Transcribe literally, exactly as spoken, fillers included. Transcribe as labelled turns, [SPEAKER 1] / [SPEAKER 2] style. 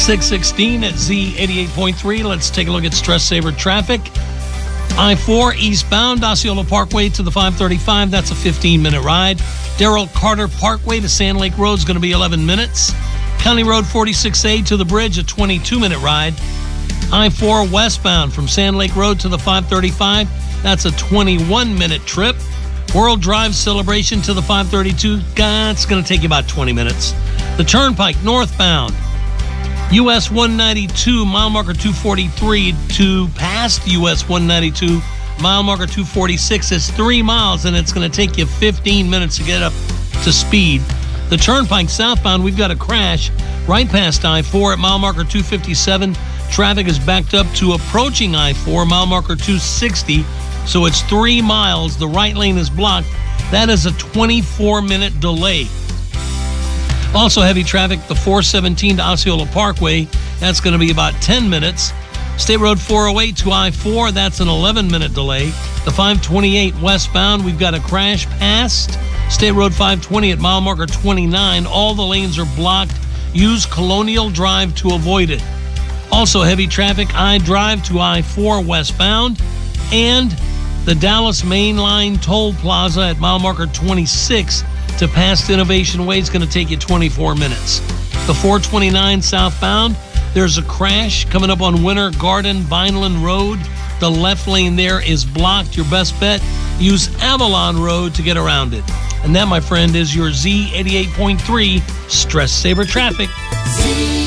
[SPEAKER 1] six sixteen at Z eighty-eight point three. Let's take a look at Stress Saver traffic. I four eastbound, Osceola Parkway to the five thirty-five. That's a fifteen-minute ride. Darrell Carter Parkway to Sand Lake Road is going to be eleven minutes. County Road forty-six A to the bridge, a twenty-two-minute ride. I four westbound from Sand Lake Road to the five thirty-five. That's a twenty-one-minute trip. World Drive Celebration to the five thirty-two. That's going to take you about twenty minutes. The Turnpike northbound, U S one ninety-two, mile marker two forty-three to past U S one ninety-two, mile marker two forty-six. It's three miles, and it's going to take you fifteen minutes to get up to speed. The Turnpike southbound, we've got a crash right past I four at mile marker two fifty-seven. Traffic is backed up to approaching I four, mile marker two sixty. So it's three miles. The right lane is blocked. That is a twenty-four-minute delay. Also heavy traffic, the four seventeen to Osceola Parkway. That's going to be about ten minutes. State Road four oh eight to I four. That's an eleven-minute delay. The five twenty-eight westbound, we've got a crash past State Road five twenty at mile marker twenty-nine. All the lanes are blocked. Use Colonial Drive to avoid it. Also heavy traffic, I Drive to I four westbound. And the Dallas Main Line Toll Plaza at mile marker twenty-six to past Innovation Way is going to take you twenty-four minutes. The four twenty-nine southbound, there's a crash coming up on Winter Garden Vineland Road. The left lane there is blocked. Your best bet, use Avalon Road to get around it. And that, my friend, is your Z eighty-eight point three Stress Saver Traffic.